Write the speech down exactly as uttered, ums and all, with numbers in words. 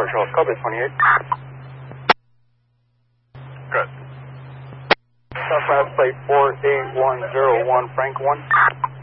Charles, copy twenty-eight. Good. Southwest plate four eight one zero one, Frank one.